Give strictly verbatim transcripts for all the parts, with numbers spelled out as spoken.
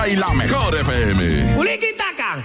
Y la mejor F M. ¡Uliquitaca!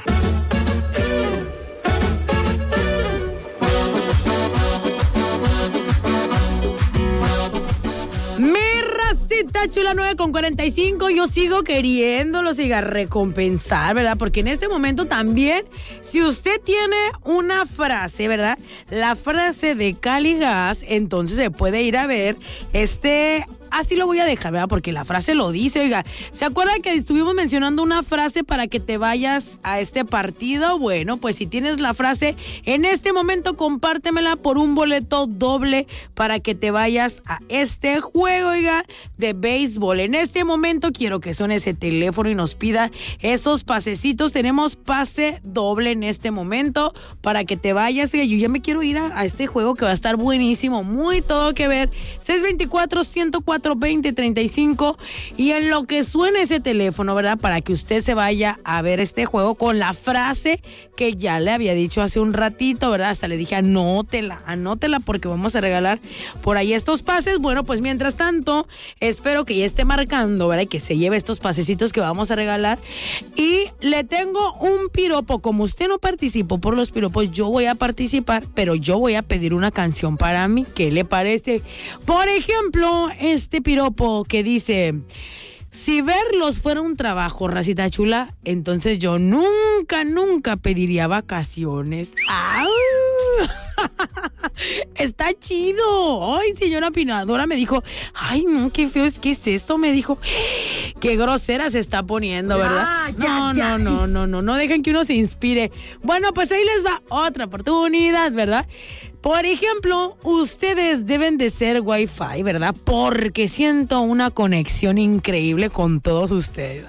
Racita chula, nueve con cuarenta y cinco. Yo sigo queriéndolo, siga recompensar, ¿verdad? Porque en este momento también, si usted tiene una frase, ¿verdad? La frase de Cali Gas, entonces se puede ir a ver este... Así lo voy a dejar, ¿verdad? Porque la frase lo dice, oiga. ¿Se acuerdan que estuvimos mencionando una frase para que te vayas a este partido? Bueno, pues si tienes la frase, en este momento compártemela por un boleto doble para que te vayas a este juego, oiga, de béisbol. En este momento quiero que suene ese teléfono y nos pida esos pasecitos. Tenemos pase doble en este momento para que te vayas. Oiga, yo ya me quiero ir a, a este juego que va a estar buenísimo, muy todo que ver. seis dos cuatro, uno cero cuatro, veinte treinta y cinco, y en lo que suene ese teléfono, ¿verdad? Para que usted se vaya a ver este juego con la frase que ya le había dicho hace un ratito, ¿verdad? Hasta le dije, anótela, anótela porque vamos a regalar por ahí estos pases. Bueno, pues mientras tanto, espero que ya esté marcando, ¿verdad? Y que se lleve estos pasecitos que vamos a regalar. Y le tengo un piropo. Como usted no participó por los piropos, yo voy a participar, pero yo voy a pedir una canción para mí. ¿Qué le parece? Por ejemplo, este piropo que dice: si verlos fuera un trabajo, racita chula, entonces yo nunca, nunca pediría vacaciones. ¡Au! Está chido. Ay, señora Pinadora me dijo, ay, no, qué feo es, ¿qué es esto? Me dijo, qué grosera se está poniendo, ¿verdad? Ya, no, ya, no, no, no, no, no dejen que uno se inspire. Bueno, pues ahí les va otra oportunidad, ¿verdad? Por ejemplo, ustedes deben de ser Wi-Fi, ¿verdad? Porque siento una conexión increíble con todos ustedes.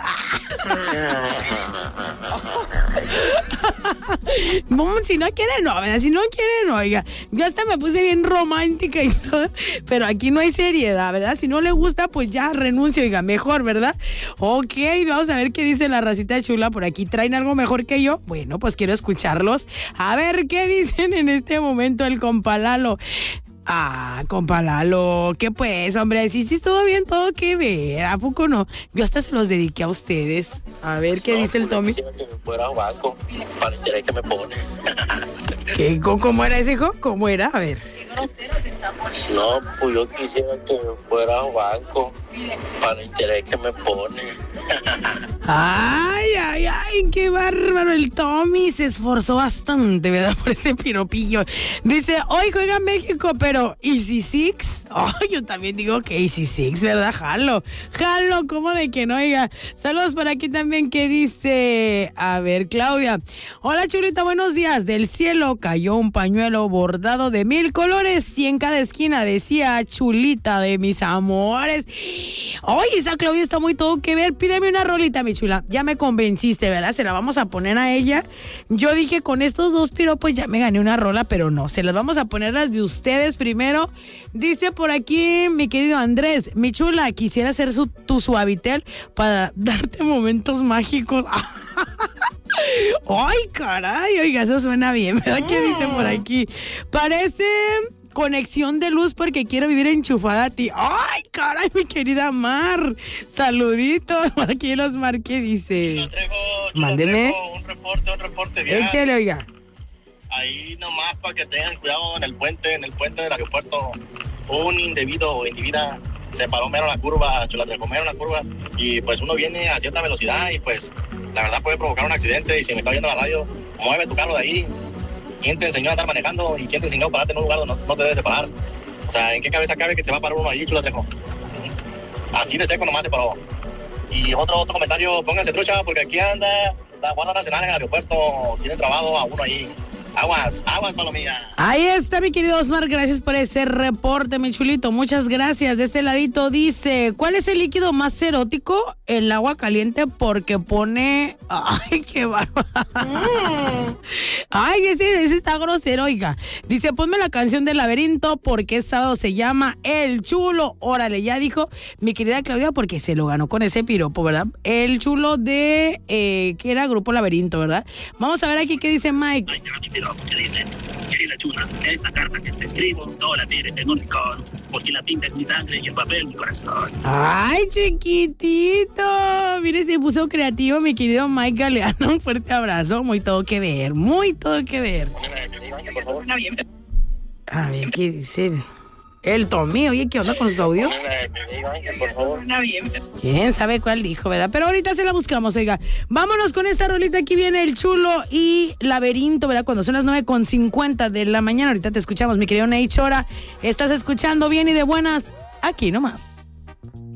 Si no quieren, no, ¿verdad? Si no quieren, oiga. Yo hasta me puse bien romántica y todo, pero aquí no hay seriedad, ¿verdad? Si no le gusta, pues ya renuncio, oiga, mejor, ¿verdad? Ok, vamos a ver qué dice la racita chula. Por aquí traen algo mejor que yo. Bueno, pues quiero escucharlos. A ver qué dicen en este momento el compa Lalo. Ah, compa Lalo, ¿qué pues, hombre? Sí, sí, estuvo bien, todo que ver, ¿a poco no? Yo hasta se los dediqué a ustedes. A ver, ¿qué no, dice el Tommy? Que fuera banco, para el interés que me pone. ¿Qué? ¿Cómo era ese hijo? ¿Cómo era? A ver. No, pues yo quisiera que fuera banco, para el interés que me pone. Ay, ay, ay, qué bárbaro. El Tommy se esforzó bastante, ¿verdad? Por ese piropillo. Dice, hoy juega México, pero Easy Six. Oh, yo también digo que Easy Six, ¿verdad? Jalo, jalo, ¿cómo de que no? Oiga, saludos por aquí también que dice, a ver, Claudia. Hola, chulita, buenos días. Del cielo cayó un pañuelo bordado de mil colores y en cada esquina decía, chulita de mis amores. Ay, esa Claudia está muy todo que ver. Pídeme una rolita, mi chula. Ya me convenciste, ¿verdad? Se la vamos a poner a ella. Yo dije, con estos dos piropos ya me gané una rola, pero no. Se las vamos a poner las de ustedes primero. Dice por aquí, mi querido Andrés, mi chula, quisiera ser su, tu suavitel para darte momentos mágicos. Ay, caray, oiga, eso suena bien, ¿verdad? ¿Qué dice por aquí? Parece conexión de luz porque quiero vivir enchufada a ti. Ay, caray, mi querida Mar. Saluditos. Por aquí los marqué, dice. Trejo, mándeme. Trejo, un reporte, un reporte bien. Échale, oiga. Ahí nomás para que tengan cuidado en el puente, en el puente del aeropuerto. Un indebido o individa se paró mero en la curva, Chula Trejo, mero en la curva. Y pues uno viene a cierta velocidad y pues la verdad puede provocar un accidente. Y si me está oyendo la radio, mueve tu carro de ahí. ¿Quién te enseñó a estar manejando y quién te enseñó a pararte en un lugar donde no, no te debes de parar? O sea, ¿en qué cabeza cabe que se va a parar uno ahí, Chula Trejo? Así de seco nomás se paró. Y otro otro comentario, pónganse trucha porque aquí anda la Guardia Nacional en el aeropuerto, tienen trabado a uno ahí. Aguas, aguas, palomilla. Ahí está, mi querido Osmar, gracias por ese reporte, mi chulito, muchas gracias. De este ladito dice, ¿cuál es el líquido más erótico? El agua caliente porque pone... Ay, qué bárbaro. Mm. Ay, ese, ese está grosero, oiga. Dice, ponme la canción del laberinto porque es sábado, se llama El Chulo. Órale, ya dijo mi querida Claudia porque se lo ganó con ese piropo, ¿verdad? El Chulo de... Eh, que era Grupo Laberinto, ¿verdad? Vamos a ver aquí qué dice Mike. Ay, libro que dice: querida chula, esta carta que te escribo no la tires en un rincón, porque la tinta es mi sangre y el papel mi corazón. Ay, chiquitito. Mire, se puso creativo mi querido Mike Galeano. Un fuerte abrazo. Muy todo que ver, muy todo que ver. A ver, ¿qué dice? El Tommy, oye, ¿qué onda con sus audios? ¿Quién sabe cuál dijo, verdad? Pero ahorita se la buscamos, oiga. Vámonos con esta rolita. Aquí viene El Chulo y Laberinto, ¿verdad? Cuando son las nueve con cincuenta de la mañana. Ahorita te escuchamos, mi querido Ney Chora. Estás escuchando bien y de buenas aquí nomás.